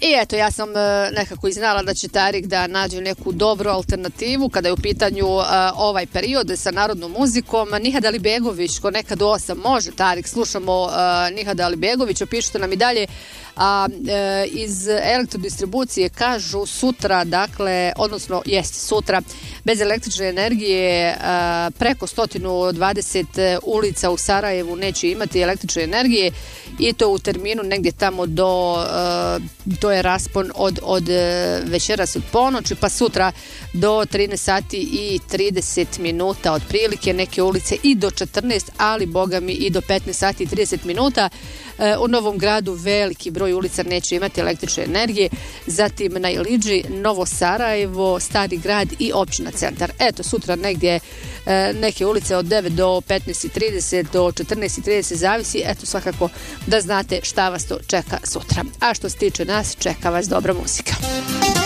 I eto, ja sam nekako i znala da će Tarik da nađe neku dobru alternativu kada je u pitanju ovaj period sa narodnom muzikom. Nihad Alibegović, ko nekad u 8 može, Tarik, slušamo Nihada Alibegovića, pišite nam i dalje. Iz elektrodistribucije kažu sutra, dakle, odnosno jeste sutra, bez električne energije preko 120 ulica u Sarajevu neće imati električne energije i to u terminu negdje tamo to je raspon od večeras od ponoći pa sutra do 13 sati i 30 minuta otprilike, neke ulice i do 14, ali boga mi i do 15 sati i 30 minuta. U Novom Gradu veliki broj ulica neće imati električne energije, zatim na Iliđi, Novo Sarajevo, Stari Grad i Općina Centar. Eto, sutra negdje neke ulice od 9 do 15:30 do 14:30 zavisi, eto svakako da znate šta vas to čeka sutra. A što se tiče nas, čeka vas dobra muzika.